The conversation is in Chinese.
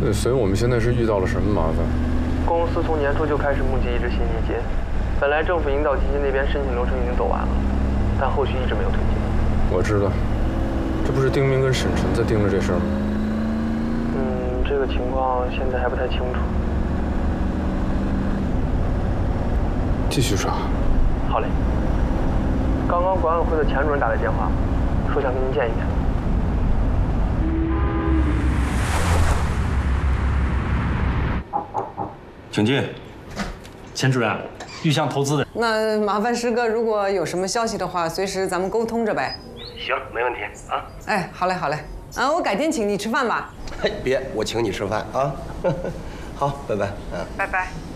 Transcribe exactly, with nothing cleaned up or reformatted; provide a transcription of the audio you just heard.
对，所以我们现在是遇到了什么麻烦？ 公司从年初就开始募集一支新基金，本来政府引导基金那边申请流程已经走完了，但后续一直没有推进。 我知道，这不是丁明跟沈晨在盯着这事儿吗？ 嗯，这个情况现在还不太清楚。 继续查。 好嘞。刚刚管委会的钱主任打来电话，说想跟您见一面。 请进。钱主任，玉象投资的。 那麻烦师哥，如果有什么消息的话，随时咱们沟通着呗。 行，没问题啊。 哎，好嘞，好嘞。啊，我改天请你吃饭吧。 嘿，别，我请你吃饭啊。好，拜拜。嗯， 拜拜。